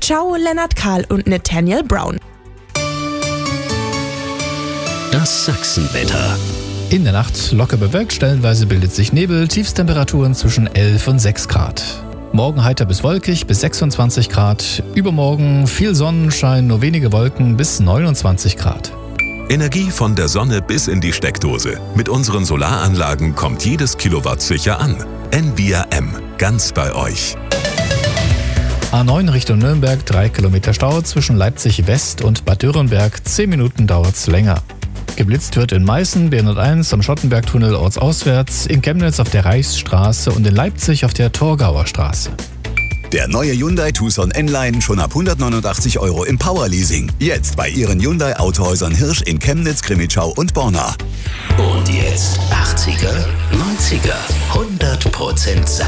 Ciao, Lennart Kahl und Nathaniel Brown. Das Sachsenwetter. In der Nacht locker bewölkt, stellenweise bildet sich Nebel, Tiefstemperaturen zwischen 11 und 6 Grad. Morgen heiter bis wolkig bis 26 Grad, übermorgen viel Sonnenschein, nur wenige Wolken bis 29 Grad. Energie von der Sonne bis in die Steckdose. Mit unseren Solaranlagen kommt jedes Kilowatt sicher an. Envia M, ganz bei euch. A9 Richtung Nürnberg, 3 Kilometer Stau zwischen Leipzig West und Bad Dürrenberg, 10 Minuten dauert's länger. Geblitzt wird in Meißen, B101 am Schottenbergtunnel ortsauswärts, in Chemnitz auf der Reichsstraße und in Leipzig auf der Torgauer Straße. Der neue Hyundai Tucson N-Line schon ab 189 € im Powerleasing. Jetzt bei Ihren Hyundai Autohäusern Hirsch in Chemnitz, Crimmitschau und Borna. Und jetzt 80er, 90er, 100% Sachsen.